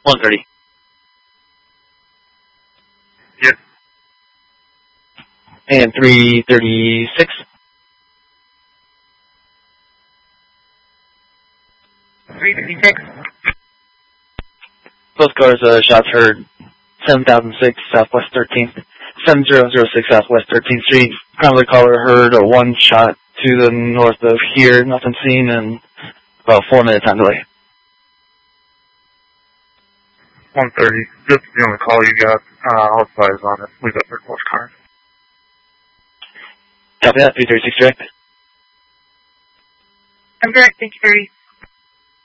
130. Yes. And 336. 336. Both cars, shots heard 7006 Southwest 13th, 7006 Southwest 13th Street. Primary caller heard a one shot to the north of here, nothing seen, and about 4 minute time delay. 130. Just the only call you got. I'll advise on it. We've got 34 cars. Copy that, 336 direct. I'm direct, thank you, 30.